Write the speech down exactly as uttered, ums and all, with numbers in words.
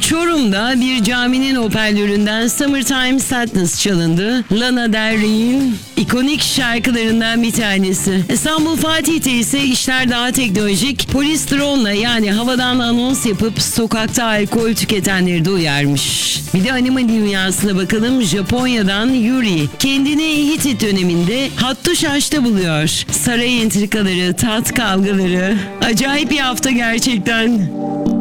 Çorum'da bir caminin hoparlöründen Summertime Sadness çalındı. Lana Del Rey'in ikonik şarkılarından bir tanesi. İstanbul Fatih'te ise işler daha teknolojik. Polis drone'la yani havadan anons yapıp sokakta alkol tüketenleri de uyarmış. Bir de anime dünyasına bakalım. Japonya'dan Yuri kendini Hitit döneminde Hattuşaş'ta buluyor. Saray entrikaları, tat kavgaları. Acayip bir hafta gerçekten.